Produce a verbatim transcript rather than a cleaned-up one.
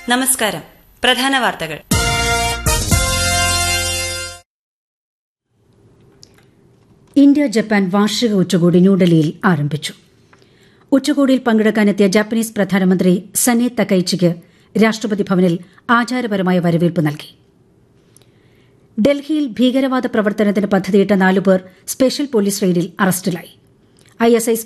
നമസ്കാരം. പ്രധാന വാർത്തകൾ. ഇന്ത്യ ജപ്പാൻ വാർഷിക ഉച്ചകോടി ന്യൂഡൽഹിയിൽ ആരംഭിച്ചു. ഉച്ചകോടിയിൽ പങ്കെടുക്കാനെത്തിയ ജാപ്പനീസ് പ്രധാനമന്ത്രി സനെ തകൈച്ചിക്ക് രാഷ്ട്രപതി ഭവനിൽ ആചാരപരമായ വരവേൽപ്പ് നൽകി. ഡൽഹിയിൽ ഭീകരവാദ പ്രവർത്തനത്തിന് പദ്ധതിയിട്ട നാലുപേർ സ്പെഷ്യൽ പോലീസ് റെയ്ഡിൽ അറസ്റ്റിലായി. I S I